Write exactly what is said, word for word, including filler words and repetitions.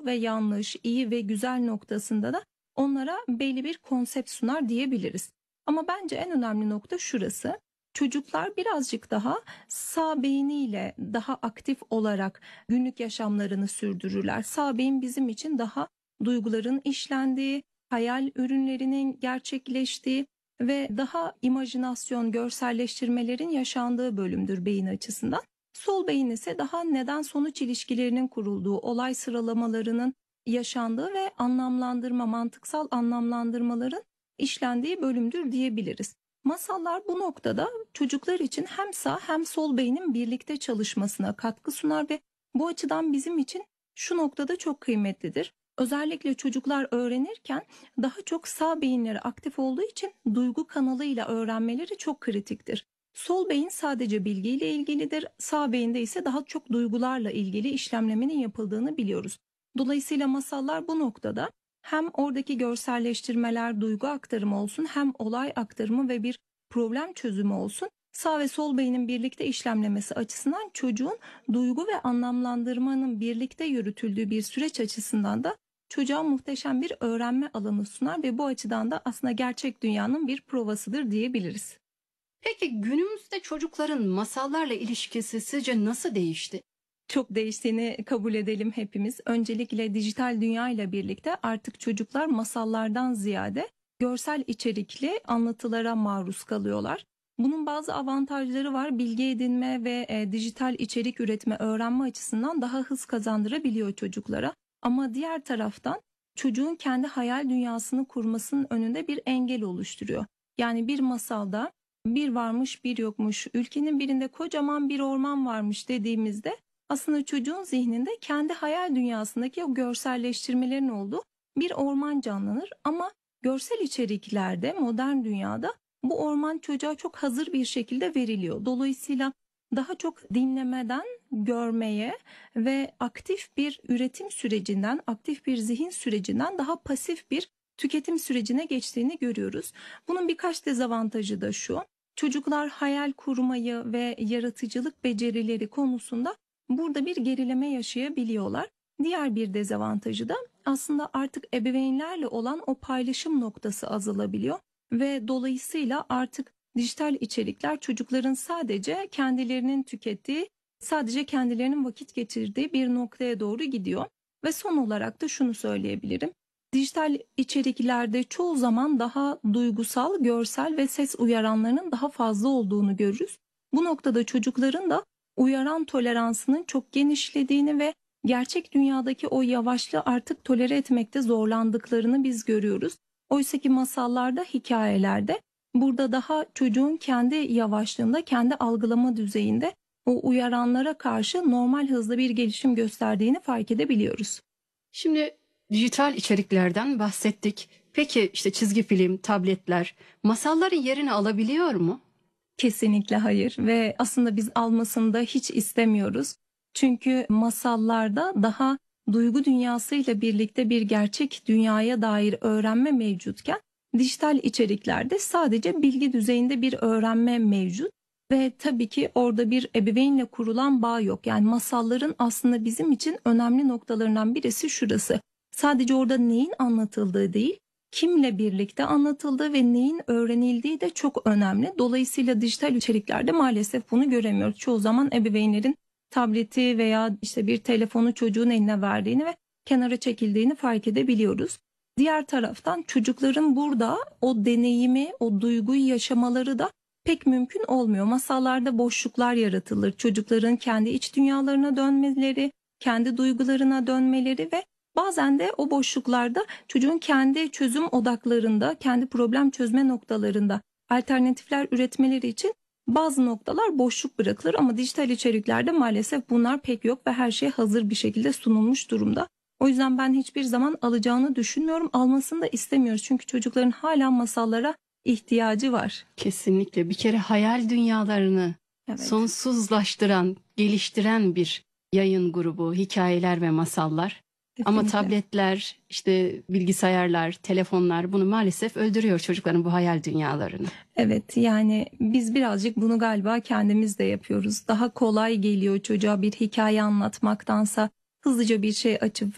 doğru ve yanlış, iyi ve güzel noktasında da onlara belli bir konsept sunar diyebiliriz. Ama bence en önemli nokta şurası. Çocuklar birazcık daha sağ beyniyle daha aktif olarak günlük yaşamlarını sürdürürler. Sağ beyin bizim için daha duyguların işlendiği, hayal ürünlerinin gerçekleştiği ve daha imajinasyon, görselleştirmelerin yaşandığı bölümdür beyin açısından. Sol beyin ise daha neden sonuç ilişkilerinin kurulduğu, olay sıralamalarının yaşandığı ve anlamlandırma, mantıksal anlamlandırmaların işlendiği bölümdür diyebiliriz. Masallar bu noktada çocuklar için hem sağ hem sol beynin birlikte çalışmasına katkı sunar ve bu açıdan bizim için şu noktada çok kıymetlidir. Özellikle çocuklar öğrenirken daha çok sağ beyinleri aktif olduğu için duygu kanalıyla öğrenmeleri çok kritiktir. Sol beyin sadece bilgiyle ilgilidir, sağ beyinde ise daha çok duygularla ilgili işlemlemenin yapıldığını biliyoruz. Dolayısıyla masallar bu noktada hem oradaki görselleştirmeler, duygu aktarımı olsun, hem olay aktarımı ve bir problem çözümü olsun, sağ ve sol beynin birlikte işlemlemesi açısından çocuğun duygu ve anlamlandırmanın birlikte yürütüldüğü bir süreç açısından da çocuğa muhteşem bir öğrenme alanı sunar ve bu açıdan da aslında gerçek dünyanın bir provasıdır diyebiliriz. Peki günümüzde çocukların masallarla ilişkisi sizce nasıl değişti? Çok değiştiğini kabul edelim hepimiz. Öncelikle dijital dünya ile birlikte artık çocuklar masallardan ziyade görsel içerikli anlatılara maruz kalıyorlar. Bunun bazı avantajları var. Bilgi edinme ve e, dijital içerik üretme, öğrenme açısından daha hız kazandırabiliyor çocuklara. Ama diğer taraftan çocuğun kendi hayal dünyasını kurmasının önünde bir engel oluşturuyor. Yani bir masalda bir varmış bir yokmuş, ülkenin birinde kocaman bir orman varmış dediğimizde aslında çocuğun zihninde kendi hayal dünyasındaki o görselleştirmelerin olduğu bir orman canlanır. Ama görsel içeriklerde, modern dünyada bu orman çocuğa çok hazır bir şekilde veriliyor. Dolayısıyla daha çok dinlemeden görmeye ve aktif bir üretim sürecinden, aktif bir zihin sürecinden daha pasif bir tüketim sürecine geçtiğini görüyoruz. Bunun birkaç dezavantajı da şu: çocuklar hayal kurmayı ve yaratıcılık becerileri konusunda burada bir gerileme yaşayabiliyorlar. Diğer bir dezavantajı da aslında artık ebeveynlerle olan o paylaşım noktası azalabiliyor ve dolayısıyla artık dijital içerikler çocukların sadece kendilerinin tükettiği, sadece kendilerinin vakit geçirdiği bir noktaya doğru gidiyor. Ve son olarak da şunu söyleyebilirim. Dijital içeriklerde çoğu zaman daha duygusal, görsel ve ses uyaranlarının daha fazla olduğunu görürüz. Bu noktada çocukların da uyaran toleransının çok genişlediğini ve gerçek dünyadaki o yavaşlığı artık tolere etmekte zorlandıklarını biz görüyoruz. Oysaki masallarda, hikayelerde burada daha çocuğun kendi yavaşlığında, kendi algılama düzeyinde o uyaranlara karşı normal hızlı bir gelişim gösterdiğini fark edebiliyoruz. Şimdi dijital içeriklerden bahsettik. Peki işte çizgi film, tabletler masalların yerini alabiliyor mu? Kesinlikle hayır ve aslında biz almasını da hiç istemiyoruz. Çünkü masallarda daha duygu dünyasıyla birlikte bir gerçek dünyaya dair öğrenme mevcutken dijital içeriklerde sadece bilgi düzeyinde bir öğrenme mevcut ve tabii ki orada bir ebeveynle kurulan bağ yok. Yani masalların aslında bizim için önemli noktalarından birisi şurası: sadece orada neyin anlatıldığı değil, kimle birlikte anlatıldığı ve neyin öğrenildiği de çok önemli. Dolayısıyla dijital içeriklerde maalesef bunu göremiyoruz. Çoğu zaman ebeveynlerin tableti veya işte bir telefonu çocuğun eline verdiğini ve kenara çekildiğini fark edebiliyoruz. Diğer taraftan çocukların burada o deneyimi, o duyguyu yaşamaları da pek mümkün olmuyor. Masallarda boşluklar yaratılır. Çocukların kendi iç dünyalarına dönmeleri, kendi duygularına dönmeleri ve bazen de o boşluklarda çocuğun kendi çözüm odaklarında, kendi problem çözme noktalarında alternatifler üretmeleri için bazı noktalar boşluk bırakılır. Ama dijital içeriklerde maalesef bunlar pek yok ve her şey hazır bir şekilde sunulmuş durumda. O yüzden ben hiçbir zaman alacağını düşünmüyorum. Almasını da istemiyoruz. Çünkü çocukların hala masallara ihtiyacı var. Kesinlikle. Bir kere hayal dünyalarını Evet. sonsuzlaştıran, geliştiren bir yayın grubu, hikayeler ve masallar. Ama Kesinlikle. tabletler, işte bilgisayarlar, telefonlar bunu maalesef öldürüyor çocukların bu hayal dünyalarını. Evet, yani biz birazcık bunu galiba kendimiz de yapıyoruz. Daha kolay geliyor çocuğa bir hikaye anlatmaktansa hızlıca bir şey açıp